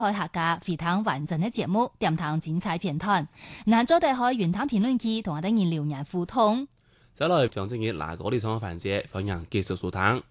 開客家非常完整嘅節目，點聽精彩片段。嗱，早啲可以原湯評論區同我哋人留言互動。 再來將正嘅嗱嗰啲創作環節，歡迎繼續收聽。